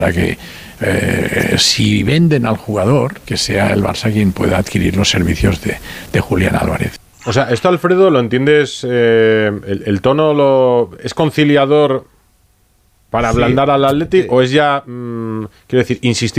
Para que si venden al jugador, que sea el Barça quien pueda adquirir los servicios de Julián Álvarez. O sea, esto, Alfredo, ¿lo entiendes? ¿El tono es conciliador para ablandar al Atleti o es ya, quiero decir, insistir